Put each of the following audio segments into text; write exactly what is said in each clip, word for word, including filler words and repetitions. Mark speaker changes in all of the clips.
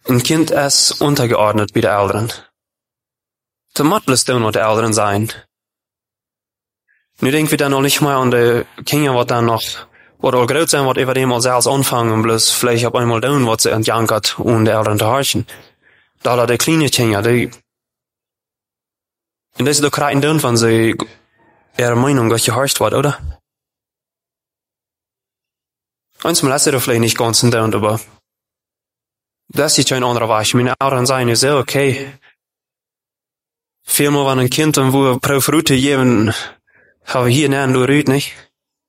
Speaker 1: Ein Kind ist untergeordnet wie die Eltern. Der muss bloß tun, was die Eltern sein. Nu denken wir dann noch nicht mal an die Kinder, was dann noch, was all groß sein, was über dem mal selbst anfangen, bloß vielleicht auf einmal tun, was sie entjankert, um die Eltern zu horchen. Da hat die kleine Kinder, die, und das ist doch gerade tun, wenn sie ihre Meinung gehorcht wird, oder? Einmal ist sie doch vielleicht nicht ganz tun, aber das ist ja ein anderer Weg. Meine Eltern sagen, ist ja okay. Vielmal, wenn ein Kind dann wo pro Frutte geben, haben wir hier näher nur rüht, nicht?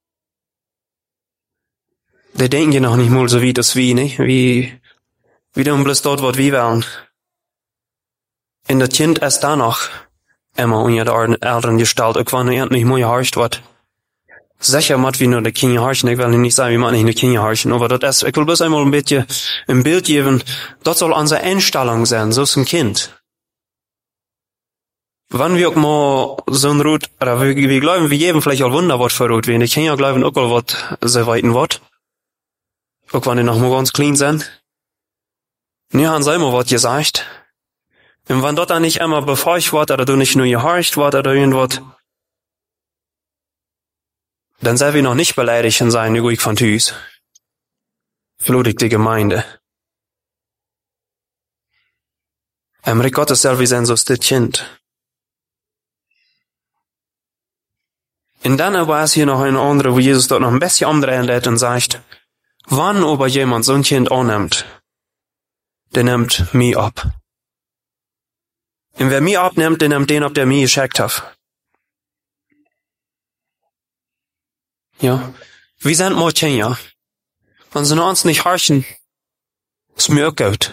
Speaker 1: Die denken ja noch nicht mal so wie das wie, nicht? Wie, wie dann bloß dort, was wir wollen. Und das Kind ist da noch immer unter der Eltern gestellt, auch wenn er nicht mehr gehorcht wird. Sicher muss wie nur die Kinder horchen, ich will nicht sagen, wie man nicht die Kinder horchen, aber das ist, ich will bloß einmal ein bisschen ein Bild geben, das soll unsere Einstellung sein, so ist ein Kind. Wenn wir auch mal so ein Rot, oder wir, wir glauben, wir geben vielleicht auch Wunder, was für Rot, wir die Kinder glauben auch, was sie weiten wird. Auch wenn die noch mal ganz klein sind. Wir haben selber was gesagt. Und wenn dort dann nicht immer befeucht wird, oder du nicht nur gehorcht wird, oder irgendwas, dann soll wir noch nicht beleidigt sein, wie ruhig von Tüß. Flutig die Gemeinde. Im Reich Gottes soll wir sein, so ist das Kind. Und dann aber ist hier noch eine andere, wo Jesus dort noch ein bisschen umdrehen lässt und sagt, wann aber jemand so ein Kind annimmt, der nimmt mich ab. Und wer mich abnimmt, der nimmt den ab, der mich geschickt hat. Ja, wir sind mal Kinder. Wenn sie uns nicht horchen, ist mir auch gut.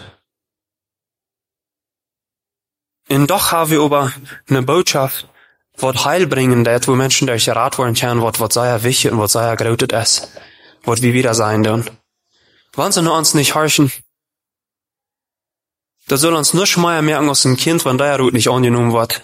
Speaker 1: Und doch haben wir aber eine Botschaft, was Heil bringen wird, wo Menschen durch Rat worden können, was, was sehr wichtig und was sehr groß ist, was wir wieder sein dürfen. Wenn sie uns nicht horchen, da soll uns nur schmeier merken aus dem Kind, wenn der Rut nicht angenommen wird.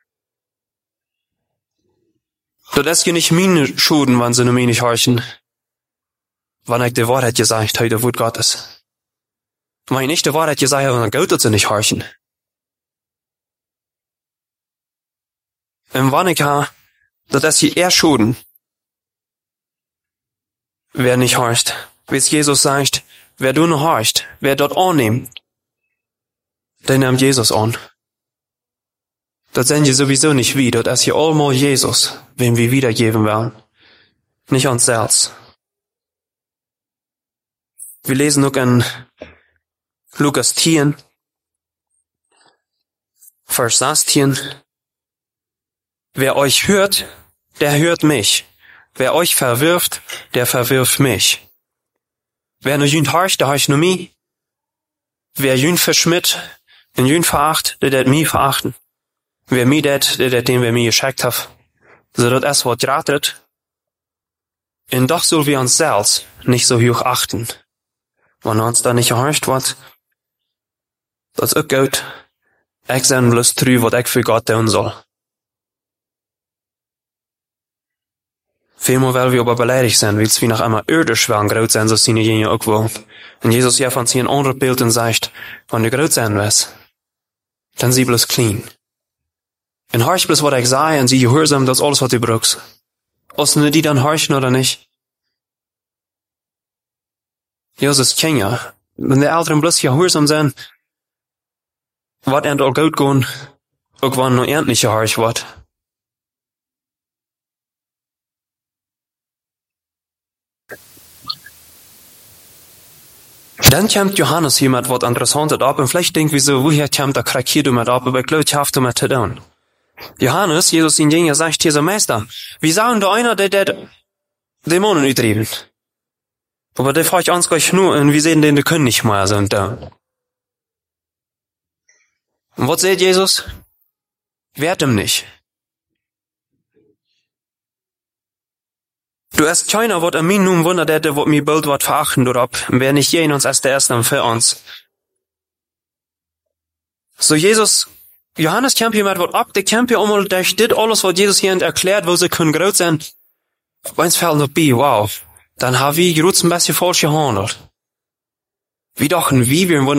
Speaker 1: Das ist ja nicht meine Schulden, wenn sie nur mich nicht horchen. Wenn ich die Wahrheit gesagt habe, der Wort Gottes. Wenn ich nicht die Wahrheit gesagt habe, dann gilt sie nicht horchen. Und wenn ich habe, das ist hier eher Schulden. Wer nicht horcht, wie es Jesus sagt, wer du noch horcht, wer dort annimmt, der nimmt Jesus an. Das sind ja sowieso nicht wie, das ist ja allemal Jesus, wem wir wiedergeben werden. Nicht uns selbst. Wir lesen noch in Lukas zehn, Vers sechzehn. Wer euch hört, der hört mich. Wer euch verwirft, der verwirft mich. Wer nur jünd horcht, der horcht nur mich. Wer jünd verschmidt, und jünd veracht, der det mich verachten. Wer mich det, der det den, wer mich geschickt hat. So das ist, was ratet. Und doch soll wir uns selbst nicht so hoch achten. Wenn uns da nicht gehorcht wird, das ist auch gut. Ich sehn bloß trü, was ich für Gott tun soll. Vielmal, weil wir aber beleidigt sind, weil es wie noch einmal irdisch werden, groß sein, so sind die Jünger auch wohl. Und Jesus ja von sich ein anderes Bild und sagt, wenn du groß sein willst, dann sieh bloß clean. Und horch bloß, was ich sage, und sie gehorsam, das ist alles, was du brauchst. Ob du die dann horchen oder nicht. Jesus Kinder, wenn die Eltern bloß gehorsam sind, wird er all gut gehen, auch wenn nur endlich gehorcht wird. Dann kommt Johannes hier mit was Interessantes ab, und vielleicht denkt wir so, woher kommt der Krieg hier mit ab, aber ich glaube, ich habe damit zu tun. Johannes, Jesus in Jünger, sagt hier so, Meister, wie sagen da einer, der, der Dämonen ütrieben? Aber der fragt uns gleich nur, und wir sehen den, die können nicht mehr so und da. Und was seht Jesus? Wehrt ihm nicht. Du hast keiner, wat an mir nun wundert hätte, wat mir bald wat verachten oder ab, wer nicht jen uns als der Erste für uns. So Jesus, Johannes kämpft hier mit wat ab, der kämpft hier einmal durch dit alles, was Jesus hier erklärt, wo sie können groß sein. Eins fällt noch bei, wow. Dann haben wir groß ein bisschen falsch gehandelt. Wir dachten, wie wir